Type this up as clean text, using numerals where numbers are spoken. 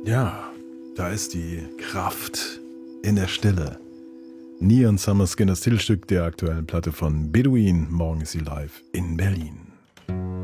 Ja, da ist die Kraft in der Stille. Neon Summer Skin, das Titelstück der aktuellen Platte von Bedouin. Morgen ist sie live in Berlin.